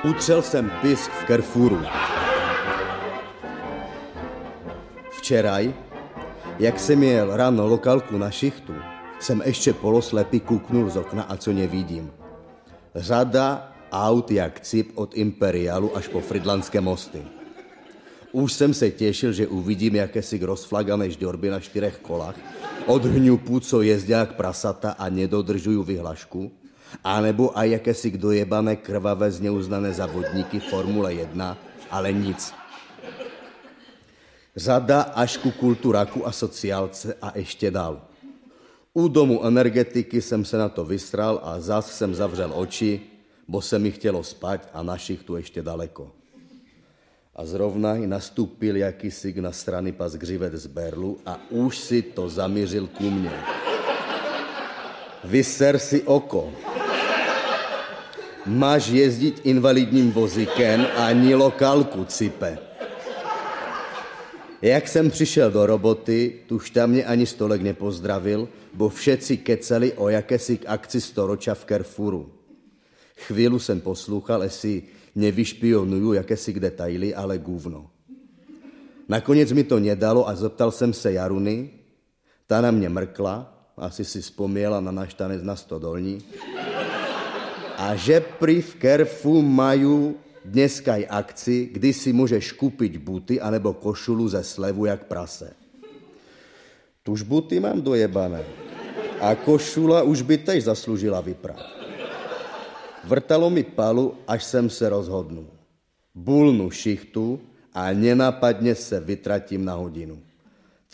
Utřel jsem pisk v Carrefouru. Včeraj, jak jsem jel ráno lokálku na šichtu, jsem ještě poloslepý kuknul z okna a co nevidím. Řada aut jak cip od Imperialu až po Frydlandské mosty. Už jsem se těšil, že uvidím jakési rozflagané žďorby na 4 kolách, od hňupů, co jezdí jak prasata a nedodržují vyhlašku, anebo aj jakési dojebané krvavé zneuznané závodníky Formule 1, ale nic. Řada až ku kulturaku a sociálce a ještě dál. U domu energetiky jsem se na to vystral a zas jsem zavřel oči, bo se mi chtělo spať a na šichtu ještě daleko. A zrovna i nastúpil jakýsi na strany pas Gřivec z Berlu a už si to zamířil ku mně. Vyser si oko. Máš jezdit invalidním vozíkem a ani lokálku, cipe. Jak jsem přišel do roboty, tuž tam mě ani stolek nepozdravil, bo všetci kecali o jakési akci storoča v Carrefouru. Chvíli jsem poslouchal, jestli nevyšpionuju jakési detaily, ale gůvno. Nakonec mi to nedalo a zeptal jsem se Jaruny, ta na mě mrkla, asi si vzpomněla na náš tanec na Stodolní, a že prý v Carrefouru mají dneska i akci, kdy si můžeš koupit buty anebo košulu ze slevu jak prase. Tuž buty mám dojebané a košula už by tež zasloužila vyprat. Vrtalo mi palu, až jsem se rozhodnul. Bulnu šichtu a nenápadně se vytratím na hodinu.